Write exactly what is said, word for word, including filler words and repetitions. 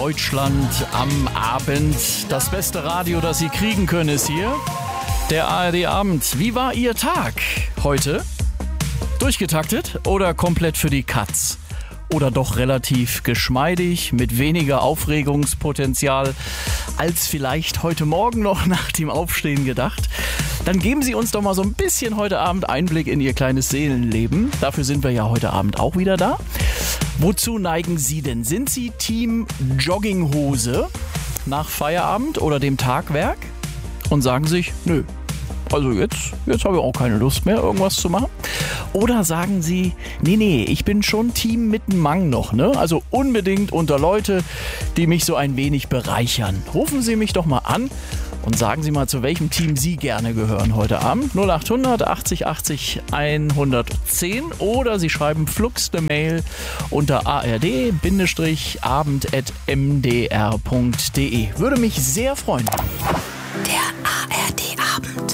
Deutschland am Abend. Das beste Radio, das Sie kriegen können, ist hier. Der A R D-Abend. Wie war Ihr Tag heute? Durchgetaktet oder komplett für die Katz? Oder doch relativ geschmeidig, mit weniger Aufregungspotenzial als vielleicht heute Morgen noch nach dem Aufstehen gedacht? Dann geben Sie uns doch mal so ein bisschen heute Abend Einblick in Ihr kleines Seelenleben. Dafür sind wir ja heute Abend auch wieder da. Wozu neigen Sie denn? Sind Sie Team Jogginghose nach Feierabend oder dem Tagwerk? Und sagen sich, nö, also jetzt, jetzt habe ich auch keine Lust mehr, irgendwas zu machen. Oder sagen Sie, nee, nee, ich bin schon Team mit dem Mang noch, ne? Also unbedingt unter Leute, die mich so ein wenig bereichern. Rufen Sie mich doch mal an und sagen Sie mal, zu welchem Team Sie gerne gehören heute Abend. null acht hundert achtzig achtzig hundertzehn oder Sie schreiben flugs eine Mail unter a r d abend at m d r punkt d e. Würde mich sehr freuen. Der A R D-Abend.